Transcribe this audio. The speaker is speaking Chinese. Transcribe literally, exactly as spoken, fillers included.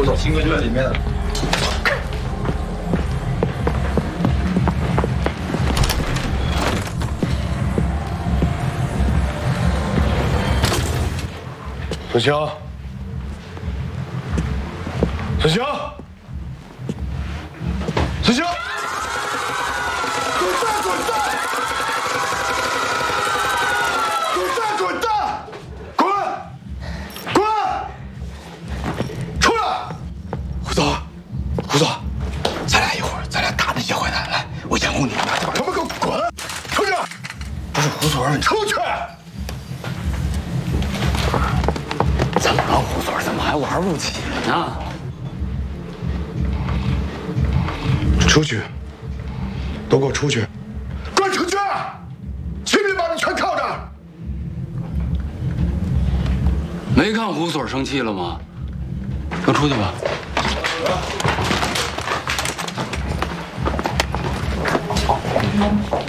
胡总，新哥就在里面呢。子晴，子晴，子晴，滚蛋！滚蛋！滚蛋！滚蛋！滚！滚！出来！胡总，胡总，咱俩一会儿，咱俩打那些坏蛋，来，我掩护你，拿这把他们给我滚！出去！不是胡总，你出去！ 怎么了，胡总？怎么还玩不起呢？ 出去！都给我出去！滚出去！去别把你全靠着！ 没看胡总生气了吗？都出去吧。 好。